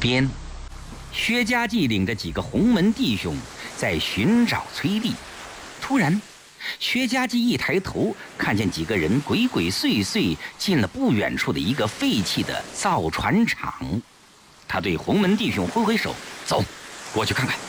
边，薛家继领着几个洪门弟兄在寻找崔丽。突然，薛家继一抬头，看见几个人鬼鬼祟祟进了不远处的一个废弃的造船厂。他对洪门弟兄挥挥手：“走，过去看看。”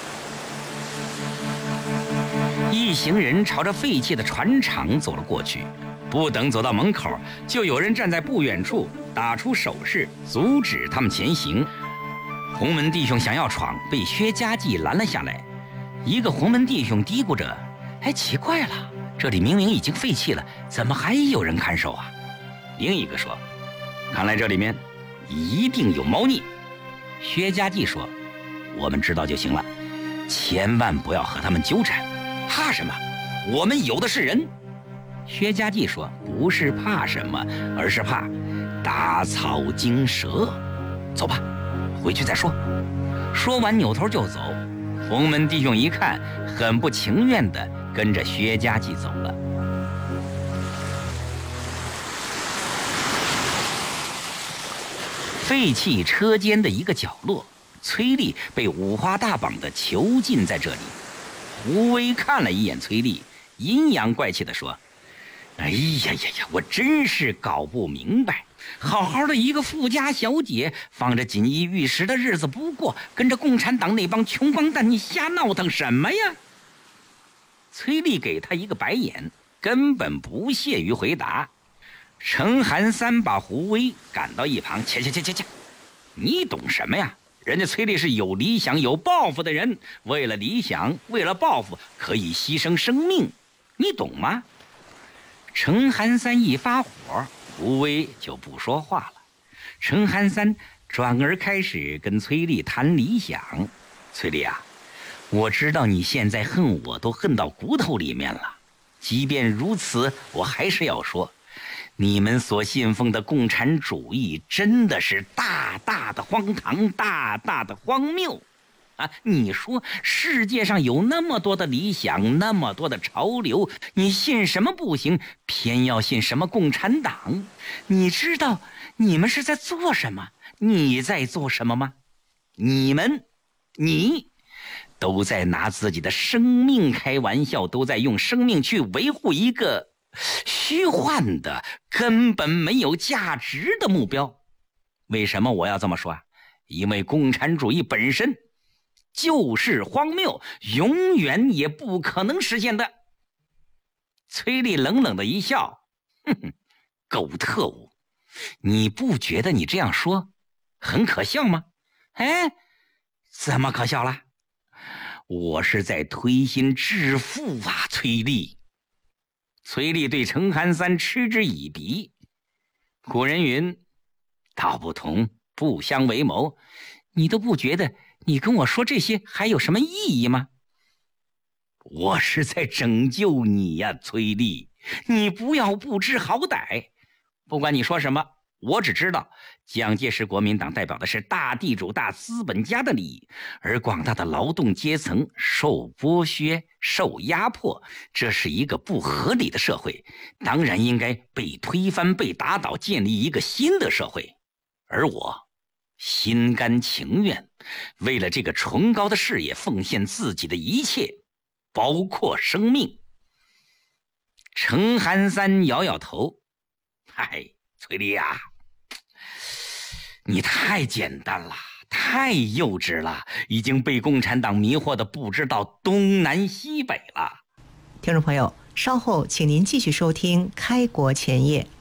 一行人朝着废弃的船厂走了过去。不等走到门口，就有人站在不远处打出手势，阻止他们前行。洪门弟兄想要闯，被薛家继拦了下来。一个洪门弟兄嘀咕着：“哎，奇怪了，这里明明已经废弃了，怎么还有人看守啊？”另一个说：“看来这里面一定有猫腻。”薛家继说：“我们知道就行了，千万不要和他们纠缠。怕什么？我们有的是人。”薛家继说：“不是怕什么，而是怕打草惊蛇。走吧，回去再说。”说完扭头就走。洪门弟兄一看，很不情愿地跟着薛家继走了。废弃车间的一个角落，崔丽被五花大绑地囚禁在这里。胡威看了一眼崔丽，阴阳怪气地说：“哎呀呀呀！我真是搞不明白，好好的一个富家小姐，放着锦衣玉食的日子不过，跟着共产党那帮穷光蛋，你瞎闹腾什么呀？”崔丽给他一个白眼，根本不屑于回答。程寒三把胡威赶到一旁：“切，你懂什么呀？人家崔丽是有理想有抱负的人，为了理想为了抱负可以牺牲生命，你懂吗？”程寒三一发火，胡威就不说话了。程寒三转而开始跟崔丽谈理想：“崔丽啊，我知道你现在恨我都恨到骨头里面了，即便如此，我还是要说，你们所信奉的共产主义真的是大大的荒唐，大大的荒谬啊！你说世界上有那么多的理想，那么多的潮流，你信什么不行，偏要信什么共产党？你知道你们是在做什么？你在做什么吗？你都在拿自己的生命开玩笑，都在用生命去维护一个虚幻的根本没有价值的目标。为什么我要这么说啊？因为共产主义本身就是荒谬，永远也不可能实现的。崔丽冷冷的一笑：“哼哼，狗特务，你不觉得你这样说很可笑吗？”“哎，怎么可笑了？我是在推心置腹啊，崔丽。”崔丽对程寒三嗤之以鼻。古人云：“道不同，不相为谋。”你都不觉得你跟我说这些还有什么意义吗？我是在拯救你呀，崔丽，你不要不知好歹。不管你说什么，我只知道蒋介石国民党代表的是大地主大资本家的利益，而广大的劳动阶层受剥削受压迫，这是一个不合理的社会，当然应该被推翻被打倒，建立一个新的社会。而我心甘情愿为了这个崇高的事业奉献自己的一切，包括生命。程寒三摇摇头：“嗨，崔丽啊，你太简单了，太幼稚了，已经被共产党迷惑的不知道东南西北了。” 听众朋友，稍后请您继续收听《开国前夜》。